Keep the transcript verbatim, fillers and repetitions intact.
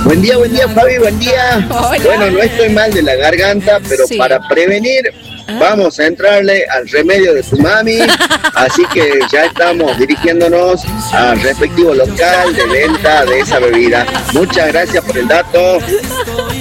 Buen día, buen día, Fabi, buen día. Hola. Bueno, no estoy mal de la garganta, pero Sí. para prevenir, vamos a entrarle al remedio de tu mami. Así que ya estamos dirigiéndonos al respectivo local de venta de esa bebida. Muchas gracias por el dato.